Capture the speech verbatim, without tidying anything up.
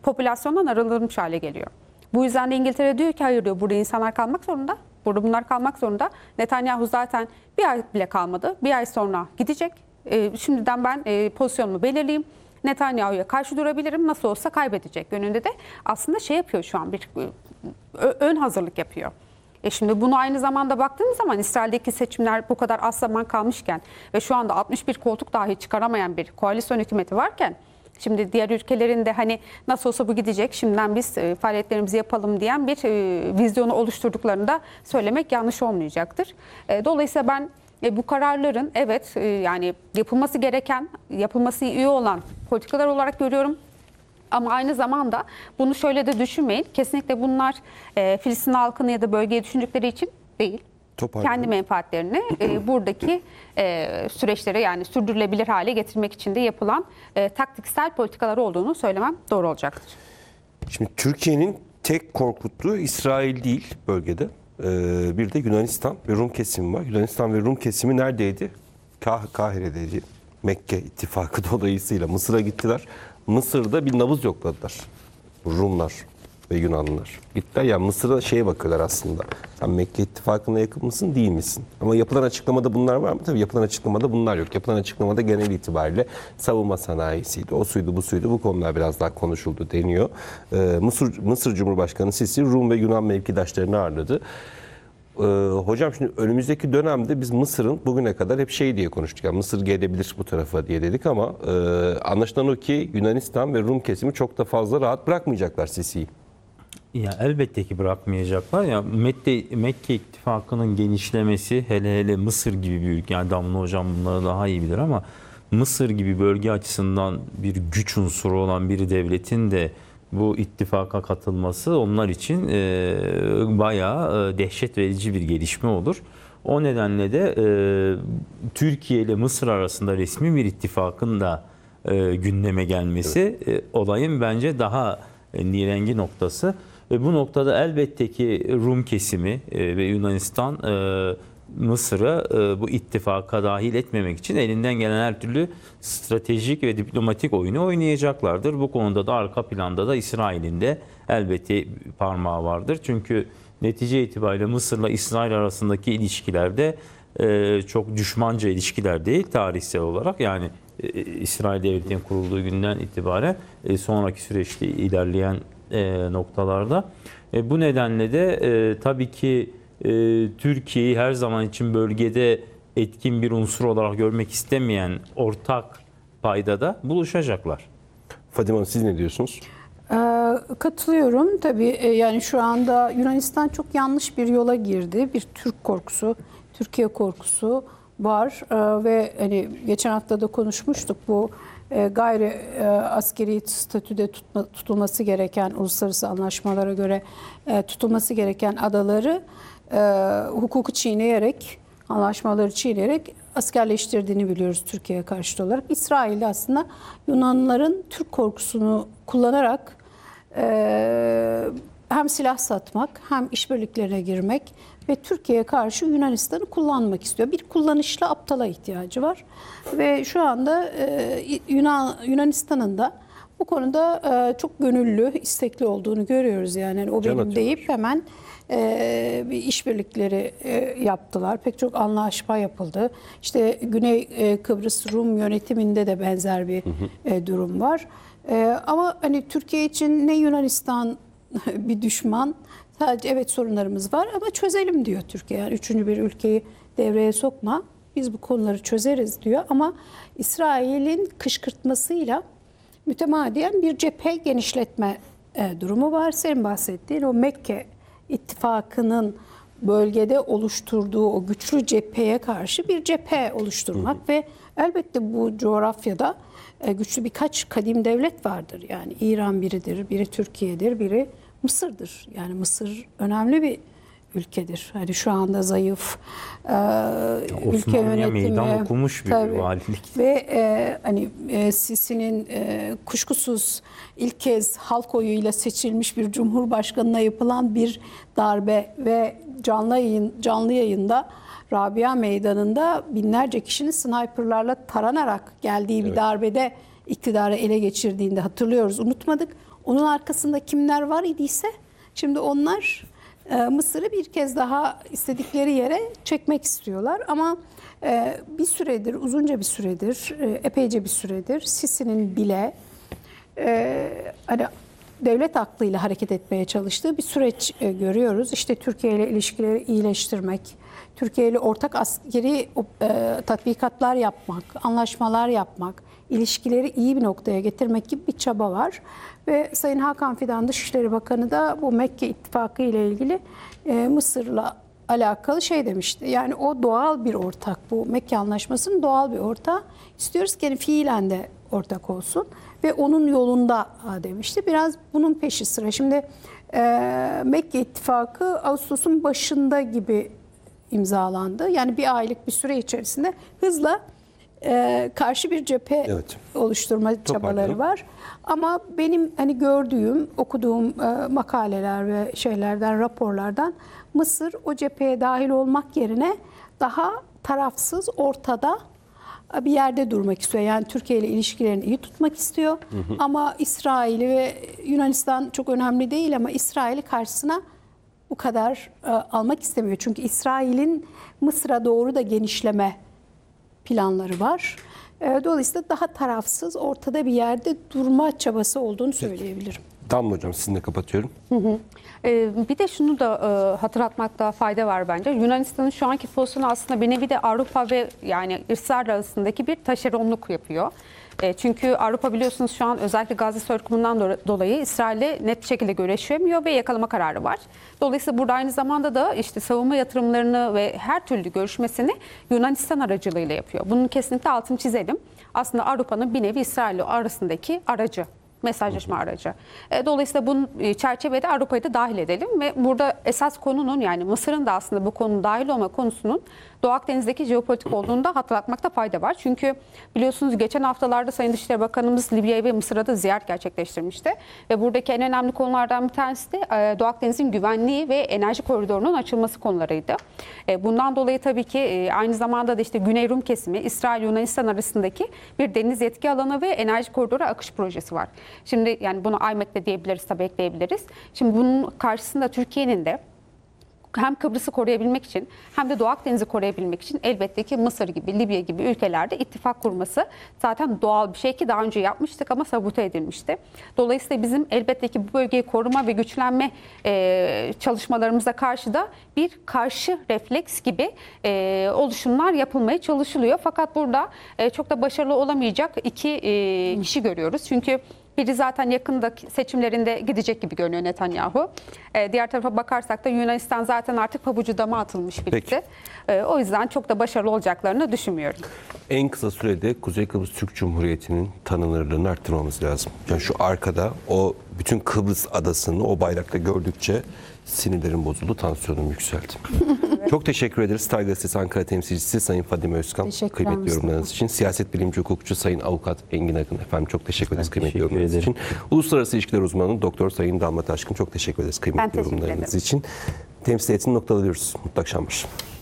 popülasyondan arındırılmış hale geliyor. Bu yüzden de İngiltere diyor ki hayır diyor, burada insanlar kalmak zorunda. Burada bunlar kalmak zorunda. Netanyahu zaten bir ay bile kalmadı. Bir ay sonra gidecek. E, şimdiden ben e, pozisyonumu belirleyeyim. Netanyahu'ya karşı durabilirim. Nasıl olsa kaybedecek yönünde de aslında şey yapıyor şu an, bir e, ön hazırlık yapıyor. E şimdi bunu aynı zamanda baktığımız zaman İsrail'deki seçimler bu kadar az zaman kalmışken ve şu anda altmış bir koltuk dahi çıkaramayan bir koalisyon hükümeti varken, şimdi diğer ülkelerin de hani nasıl olsa bu gidecek, şimdiden biz e, faaliyetlerimizi yapalım diyen bir e, vizyonu oluşturduklarını da söylemek yanlış olmayacaktır. E, dolayısıyla ben e, bu kararların evet e, yani yapılması gereken, yapılması iyi olan politikalar olarak görüyorum. Ama aynı zamanda bunu şöyle de düşünmeyin. Kesinlikle bunlar e, Filistin halkını ya da bölgeyi düşündükleri için değil. Kendi menfaatlerini e, buradaki e, süreçlere, yani sürdürülebilir hale getirmek için de yapılan e, taktiksel politikalar olduğunu söylemem doğru olacaktır. Şimdi Türkiye'nin tek korkuttuğu İsrail değil bölgede. Ee, bir de Yunanistan ve Rum kesimi var. Yunanistan ve Rum kesimi neredeydi? Kah Kahire'deydi. Mekke ittifakı dolayısıyla Mısır'a gittiler. Mısır'da bir nabız yokladılar. Rumlar ve Yunanlılar. Gittiler, yani Mısır'a şeye bakıyorlar aslında. Sen Mekke ittifakına yakın mısın, değil misin? Ama yapılan açıklamada bunlar var mı? Tabii yapılan açıklamada bunlar yok. Yapılan açıklamada genel itibariyle savunma sanayisiydi, o suydu, bu suydu, bu konular biraz daha konuşuldu deniyor. Ee, Mısır, Mısır Cumhurbaşkanı Sisi Rum ve Yunan mevkidaşlarını ağırladı. Ee, hocam şimdi önümüzdeki dönemde biz Mısır'ın bugüne kadar hep şey diye konuştuk. Yani Mısır gelebilir bu tarafa diye dedik ama e, anlaşılan o ki Yunanistan ve Rum kesimi çok da fazla rahat bırakmayacaklar Sisi'yi. Ya elbette ki bırakmayacaklar. Ya Mekke, Mekke ittifakının genişlemesi, hele hele Mısır gibi bir ülke, yani Damla hocam bunları daha iyi bilir ama Mısır gibi bölge açısından bir güç unsuru olan bir devletin de bu ittifaka katılması onlar için e, bayağı e, dehşet verici bir gelişme olur. O nedenle de e, Türkiye ile Mısır arasında resmi bir ittifakın da e, gündeme gelmesi evet. e, olayın bence daha e, nirengi noktası. Ve bu noktada elbette ki Rum kesimi e, ve Yunanistan e, Mısır'ı e, bu ittifaka dahil etmemek için elinden gelen her türlü stratejik ve diplomatik oyunu oynayacaklardır. Bu konuda da arka planda da İsrail'in de elbette parmağı vardır. Çünkü netice itibariyle Mısır'la İsrail arasındaki ilişkilerde e, çok düşmanca ilişkiler değil tarihsel olarak. Yani e, İsrail Devleti'nin kurulduğu günden itibaren e, sonraki süreçte ilerleyen e, noktalarda. E, bu nedenle de e, tabii ki e, Türkiye'yi her zaman için bölgede etkin bir unsur olarak görmek istemeyen ortak paydada buluşacaklar. Fadime Hanım, siz ne diyorsunuz? Ee, katılıyorum. Tabii e, yani şu anda Yunanistan çok yanlış bir yola girdi. Bir Türk korkusu, Türkiye korkusu var ee, ve hani geçen hafta da konuşmuştuk, bu e, gayri e, askeri statüde tutma, tutulması gereken, uluslararası anlaşmalara göre e, tutulması gereken adaları e, hukuku çiğneyerek, anlaşmaları çiğneyerek askerleştirdiğini biliyoruz Türkiye'ye karşı olarak. İsrail aslında Yunanlıların Türk korkusunu kullanarak e, hem silah satmak hem işbirliklerine girmek ve Türkiye'ye karşı Yunanistan'ı kullanmak istiyor. Bir kullanışlı aptala ihtiyacı var. Ve şu anda e, Yunan Yunanistan'ın da bu konuda e, çok gönüllü, istekli olduğunu görüyoruz. Yani o Can benim atıyorlar. deyip hemen e, bir işbirlikleri e, yaptılar. Pek çok anlaşma yapıldı. İşte Güney e, Kıbrıs Rum yönetiminde de benzer bir hı hı. E, durum var. E, ama hani Türkiye için ne Yunanistan bir düşman, sadece evet sorunlarımız var ama çözelim diyor Türkiye. Yani üçüncü bir ülkeyi devreye sokma, biz bu konuları çözeriz diyor. Ama İsrail'in kışkırtmasıyla mütemadiyen bir cephe genişletme e, durumu var. Senin bahsettiğin o Mekke ittifakının bölgede oluşturduğu o güçlü cepheye karşı bir cephe oluşturmak hı hı. ve elbette bu coğrafyada e, güçlü birkaç kadim devlet vardır. Yani İran biridir, biri Türkiye'dir, biri Mısır'dır. Yani Mısır önemli bir ülkedir. Hani şu anda zayıf e, ülke yönetimi, meydan okumuş bir tabii, valilik. Ve e, hani e, Sisi'nin e, kuşkusuz ilk kez halk oyuyla seçilmiş bir cumhurbaşkanına yapılan bir darbe ve canlı yayın canlı yayında Rabia Meydanı'nda binlerce kişinin sniperlarla taranarak geldiği bir evet. darbede iktidarı ele geçirdiğinde hatırlıyoruz, unutmadık. Onun arkasında kimler var idiyse şimdi onlar e, Mısır'ı bir kez daha istedikleri yere çekmek istiyorlar. Ama e, bir süredir, uzunca bir süredir, e, epeyce bir süredir Sisi'nin bile e, hani devlet aklıyla hareket etmeye çalıştığı bir süreç e, görüyoruz. İşte Türkiye ile ilişkileri iyileştirmek, Türkiye ile ortak askeri e, tatbikatlar yapmak, anlaşmalar yapmak, ilişkileri iyi bir noktaya getirmek gibi bir çaba var. Ve Sayın Hakan Fidan Dışişleri Bakanı da bu Mekke İttifakı ile ilgili e, Mısır'la alakalı şey demişti. Yani o doğal bir ortak, bu Mekke Anlaşması'nın doğal bir ortağı. İstiyoruz ki yani fiilen de ortak olsun ve onun yolunda demişti. Biraz bunun peşi sıra. Şimdi e, Mekke İttifakı Ağustos'un başında gibi imzalandı. Yani bir aylık bir süre içerisinde hızla e, karşı bir cephe Evet. oluşturma çabaları Toparlayalım. var. Ama benim hani gördüğüm, okuduğum e, makaleler ve şeylerden, raporlardan Mısır o cepheye dahil olmak yerine daha tarafsız, ortada bir yerde durmak istiyor. Yani Türkiye ile ilişkilerini iyi tutmak istiyor. Hı hı. Ama İsrail'i ve Yunanistan çok önemli değil ama İsrail'i karşısına bu kadar e, almak istemiyor. Çünkü İsrail'in Mısır'a doğru da genişleme planları var. E, dolayısıyla daha tarafsız, ortada bir yerde durma çabası olduğunu söyleyebilirim. Damla Hocam sizinle kapatıyorum. Hı hı. Ee, bir de şunu da e, hatırlatmakta fayda var bence. Yunanistan'ın şu anki pozisyonu aslında bir nevi de Avrupa ve yani İsrail arasındaki bir taşeronluk yapıyor. E, çünkü Avrupa biliyorsunuz şu an özellikle Gazze soykırımından do- dolayı İsrail'le net bir şekilde görüşemiyor ve yakalama kararı var. Dolayısıyla burada aynı zamanda da işte savunma yatırımlarını ve her türlü görüşmesini Yunanistan aracılığıyla yapıyor. Bunun kesinlikle altını çizelim. Aslında Avrupa'nın bir nevi İsrail arasındaki aracı. Mesajlaşma aracı. E, Dolayısıyla bunun e, çerçevede Avrupa'yı da dahil edelim ve burada esas konunun yani Mısır'ın da aslında bu konunun dahil olma konusunun Doğu Akdeniz'deki jeopolitik olduğunu da hatırlatmakta fayda var. Çünkü biliyorsunuz geçen haftalarda Sayın Dışişleri Bakanımız Libya'ya ve Mısır'a da ziyaret gerçekleştirmişti. Ve buradaki en önemli konulardan bir tanesi de e, Doğu Akdeniz'in güvenliği ve enerji koridorunun açılması konularıydı. E, bundan dolayı tabii ki e, aynı zamanda da işte Güney Rum kesimi, İsrail Yunanistan arasındaki bir deniz yetki alanı ve enerji koridoru akış projesi var. Şimdi yani bunu I M E C de diyebiliriz, tabii ekleyebiliriz. Şimdi bunun karşısında Türkiye'nin de hem Kıbrıs'ı koruyabilmek için hem de Doğu Akdeniz'i koruyabilmek için elbette ki Mısır gibi, Libya gibi ülkelerde ittifak kurması zaten doğal bir şey ki daha önce yapmıştık ama sabote edilmişti. Dolayısıyla bizim elbette ki bu bölgeyi koruma ve güçlenme e, çalışmalarımıza karşı da bir karşı refleks gibi e, oluşumlar yapılmaya çalışılıyor. Fakat burada e, çok da başarılı olamayacak iki e, kişi görüyoruz. Çünkü biri zaten yakında seçimlerinde gidecek gibi görünüyor Netanyahu. Ee, diğer tarafa bakarsak da Yunanistan zaten artık pabucu dama atılmış birisi. Ee, o yüzden çok da başarılı olacaklarını düşünmüyorum. En kısa sürede Kuzey Kıbrıs Türk Cumhuriyeti'nin tanınırlığını arttırmamız lazım. Yani şu arkada o bütün Kıbrıs adasını o bayrakta gördükçe sinirlerim bozuldu, tansiyonum yükseldi. Çok teşekkür ederiz. Star Gazetesi Ankara temsilcisi Sayın Fadime Özkan. Teşekkürler Kıymetli Mustafa. yorumlarınız için. Siyaset bilimci hukukçu Sayın Avukat Engin Akın. Efendim çok teşekkür ederiz Ben kıymetli teşekkür yorumlarınız ederim. için. Uluslararası İlişkiler Uzmanı Doktor Sayın Damla Taşkın. Çok teşekkür ederiz Ben kıymetli teşekkür yorumlarınız ederim. için. Temsiliyetini noktalıyoruz. Mutlu akşamlar.